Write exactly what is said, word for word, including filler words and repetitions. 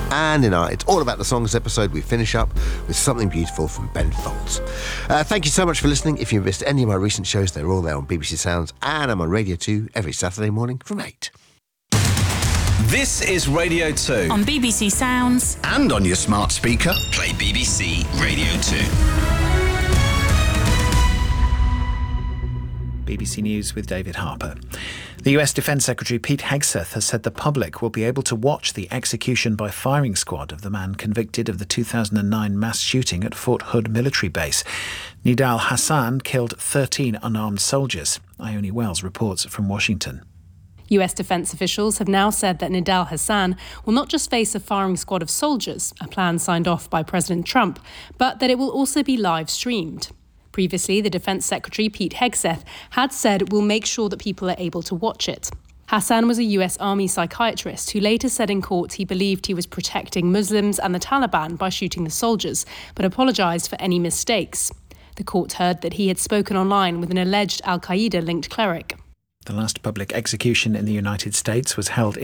And in our It's All About the Songs episode, we finish up with Something Beautiful from Ben Folds. Uh, thank you so much for listening. If you missed any of my recent shows, they're all there on B B C Sounds, and I'm on Radio two every Saturday morning from eight. This is Radio two. On B B C Sounds. And on your smart speaker. Play B B C Radio two. B B C News with David Harper. The U S Defence Secretary Pete Hegseth has said the public will be able to watch the execution by firing squad of the man convicted of the two thousand nine mass shooting at Fort Hood military base. Nidal Hasan killed thirteen unarmed soldiers. Ione Wells reports from Washington. U S defence officials have now said that Nidal Hasan will not just face a firing squad of soldiers, a plan signed off by President Trump, but that it will also be live streamed. Previously, the Defence Secretary Pete Hegseth had said we'll make sure that people are able to watch it. Hasan was a U S Army psychiatrist who later said in court he believed he was protecting Muslims and the Taliban by shooting the soldiers, but apologised for any mistakes. The court heard that he had spoken online with an alleged al-Qaeda-linked cleric. The last public execution in the United States was held